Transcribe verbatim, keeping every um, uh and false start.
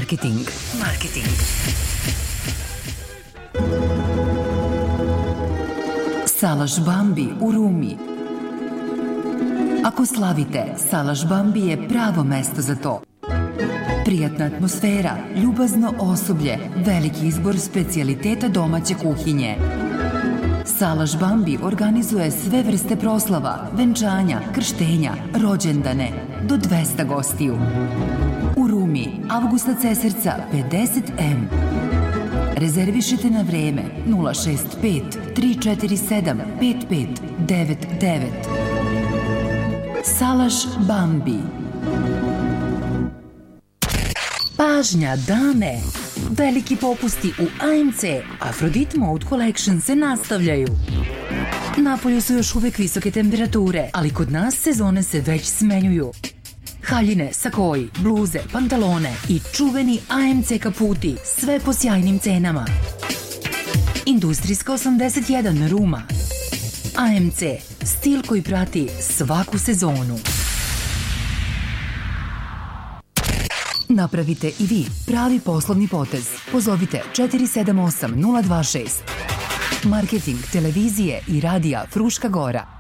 Marketing. Marketing. Salaš Bambi u Rumi. Ako slavite, Salaš Bambi je pravo mesto za to. Prijatna atmosfera, ljubazno osoblje, veliki izbor specijaliteta domaće kuhinje. Salaš Bambi organizuje sve vrste proslava, venčanja, krštenja, rođendane, do dvesta gostiju. U Rumi, Avgusta Ceserca pedeset M. Rezervišite na vreme nula šest pet tri četiri sedam pet pet devet devet. Salaš Bambi. Pažnja, dame! Veliki popusti u A M C Aphrodite Mode Collection se nastavljaju. Napolju su još uvek visoke temperature, ali kod nas sezone se već smenjuju. Haljine, sakoji, bluze, pantalone i čuveni A M C kaputi, sve po sjajnim cenama. Industrijska osamdeset jedan Ruma. A M C, stil koji prati svaku sezonu. Napravite i vi pravi poslovni potez. Pozovite četiri sedam osam nula dva šest. Marketing televizije i radija Fruška Gora.